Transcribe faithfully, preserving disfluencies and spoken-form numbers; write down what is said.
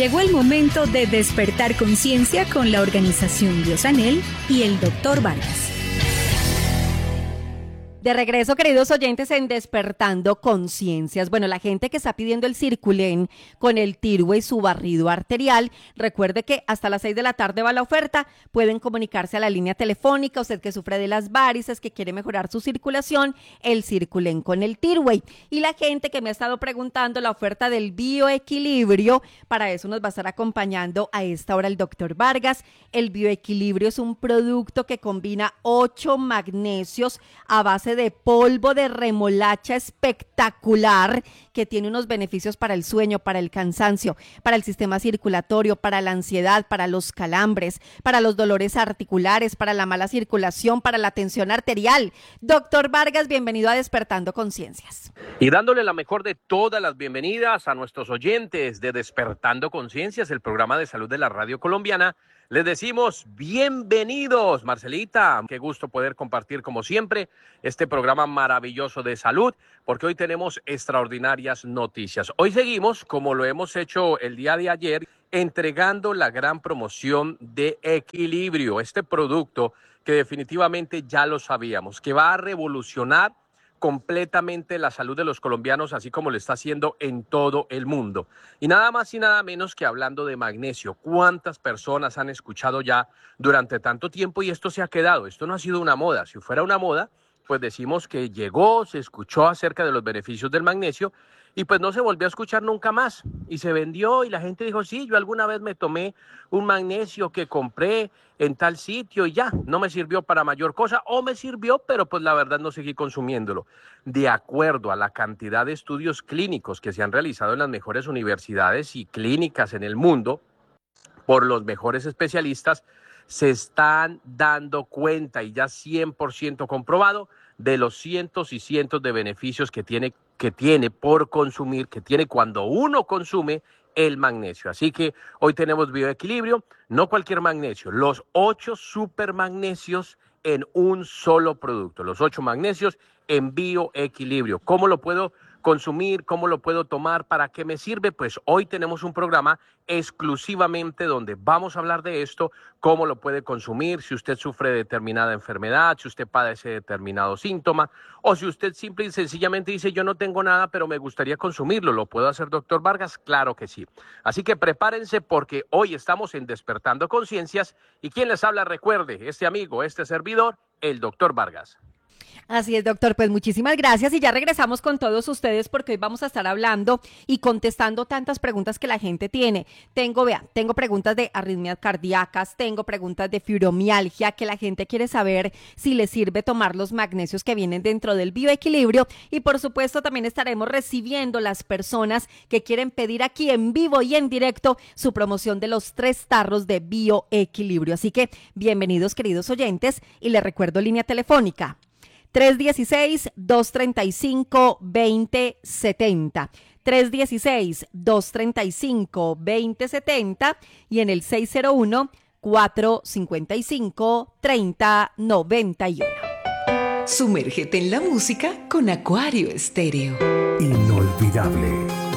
Llegó el momento de despertar conciencia con la organización Biosanel y el doctor Vargas. De regreso, queridos oyentes, en Despertando Conciencias. Bueno, la gente que está pidiendo el Circulen con el Tirue y su barrido arterial, recuerde que hasta las seis de la tarde va la oferta. Pueden comunicarse a la línea telefónica, usted que sufre de las varices, que quiere mejorar su circulación, el Circulen con el Tirue. Y la gente que me ha estado preguntando la oferta del bioequilibrio, para eso nos va a estar acompañando a esta hora el doctor Vargas. El bioequilibrio es un producto que combina ocho magnesios a base de polvo de remolacha espectacular, que tiene unos beneficios para el sueño, para el cansancio, para el sistema circulatorio, para la ansiedad, para los calambres, para los dolores articulares, para la mala circulación, para la tensión arterial. Doctor Vargas, bienvenido a Despertando Conciencias. Y dándole la mejor de todas las bienvenidas a nuestros oyentes de Despertando Conciencias, el programa de salud de la radio colombiana. Les decimos bienvenidos, Marcelita. Qué gusto poder compartir como siempre este programa maravilloso de salud, porque hoy tenemos extraordinarias noticias. Hoy seguimos, como lo hemos hecho el día de ayer, entregando la gran promoción de Equilibrio, este producto que definitivamente ya lo sabíamos, que va a revolucionar completamente la salud de los colombianos, así como lo está haciendo en todo el mundo. Y nada más y nada menos que hablando de magnesio. ¿Cuántas personas han escuchado ya durante tanto tiempo y esto se ha quedado? Esto no ha sido una moda. Si fuera una moda, pues decimos que llegó, se escuchó acerca de los beneficios del magnesio y pues no se volvió a escuchar nunca más. Y se vendió y la gente dijo, sí, yo alguna vez me tomé un magnesio que compré en tal sitio y ya, no me sirvió para mayor cosa, o me sirvió, pero pues la verdad no seguí consumiéndolo. De acuerdo a la cantidad de estudios clínicos que se han realizado en las mejores universidades y clínicas en el mundo, por los mejores especialistas, se están dando cuenta y ya cien por ciento comprobado de los cientos y cientos de beneficios que tiene, que tiene por consumir, que tiene cuando uno consume el magnesio. Así que hoy tenemos bioequilibrio, no cualquier magnesio, los ocho supermagnesios en un solo producto, los ocho magnesios en bioequilibrio. ¿Cómo lo puedo consumir? ¿Cómo lo puedo tomar? ¿Para qué me sirve? Pues hoy tenemos un programa exclusivamente donde vamos a hablar de esto, cómo lo puede consumir, si usted sufre de determinada enfermedad, si usted padece determinado síntoma, o si usted simple y sencillamente dice, yo no tengo nada, pero me gustaría consumirlo. ¿Lo puedo hacer, doctor Vargas? Claro que sí. Así que prepárense porque hoy estamos en Despertando Conciencias y quien les habla, recuerde, este amigo, este servidor, el doctor Vargas. Así es, doctor, pues muchísimas gracias y ya regresamos con todos ustedes porque hoy vamos a estar hablando y contestando tantas preguntas que la gente tiene. Tengo, vea, tengo preguntas de arritmias cardíacas, tengo preguntas de fibromialgia, que la gente quiere saber si les sirve tomar los magnesios que vienen dentro del bioequilibrio y por supuesto también estaremos recibiendo las personas que quieren pedir aquí en vivo y en directo su promoción de los tres tarros de bioequilibrio. Así que bienvenidos, queridos oyentes, y les recuerdo línea telefónica tres uno seis, dos tres cinco, dos cero siete cero, tres uno seis, dos tres cinco, dos cero siete cero y en el seis cero uno, cuatro cinco cinco, tres cero nueve uno. Sumérgete en la música con Acuario Estéreo. Inolvidable.